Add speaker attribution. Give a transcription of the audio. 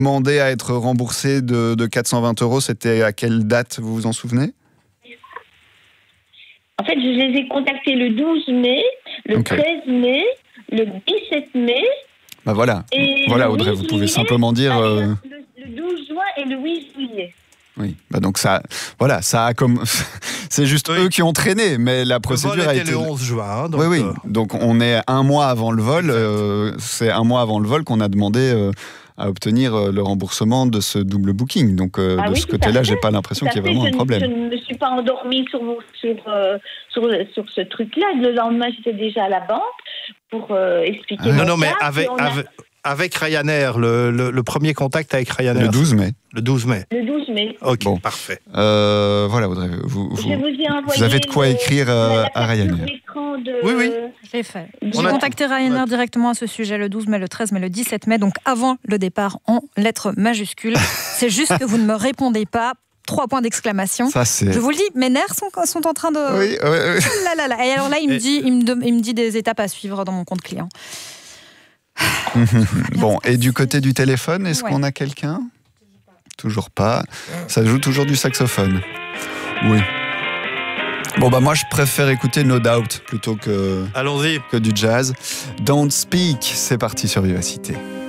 Speaker 1: demandé à être remboursé de 420 €, c'était à quelle date, vous vous en souvenez?
Speaker 2: En fait, je les ai contactés le 12 mai, le 13 mai, le 17 mai.
Speaker 1: Bah voilà, voilà Audrey, vous pouvez simplement dire...
Speaker 2: Le 12 juin et le 8 juillet.
Speaker 1: Oui, bah donc ça, voilà, ça a comme... C'est juste eux qui ont traîné, mais la procédure a été...
Speaker 3: le 11 juin. Hein, donc
Speaker 1: oui. Donc on est un mois avant le vol. C'est un mois avant le vol qu'on a demandé à obtenir le remboursement de ce double booking. Donc de ce côté-là, j'ai pas l'impression qu'il y ait vraiment un problème.
Speaker 2: Je ne me suis pas endormie sur ce truc-là. Le lendemain, j'étais déjà à la banque pour expliquer.
Speaker 3: Non, mais avec Ryanair, le premier contact avec Ryanair.
Speaker 1: Le 12 mai.
Speaker 3: Le 12 mai.
Speaker 2: Le 12 mai.
Speaker 3: Ok, bon. Parfait.
Speaker 1: Voilà, Audrey, vous avez de quoi écrire à Ryanair.
Speaker 3: Oui.
Speaker 4: Je l'ai fait. J'ai contacté Ryanair directement à ce sujet le 12 mai, le 13 mai, le 17 mai, donc avant le départ en lettres majuscules. C'est juste que vous ne me répondez pas. 3 points d'exclamation. Je vous le dis, mes nerfs sont en train de...
Speaker 1: Oui.
Speaker 4: Là. Et alors là, il me dit des étapes à suivre dans mon compte client.
Speaker 1: Bon, et du côté du téléphone, est-ce qu'on a quelqu'un? Toujours pas. Ça joue toujours du saxophone. Oui. Bon, bah moi, je préfère écouter No Doubt plutôt que
Speaker 3: Allons-y.
Speaker 1: Que du jazz. Don't Speak, c'est parti sur Vivacité.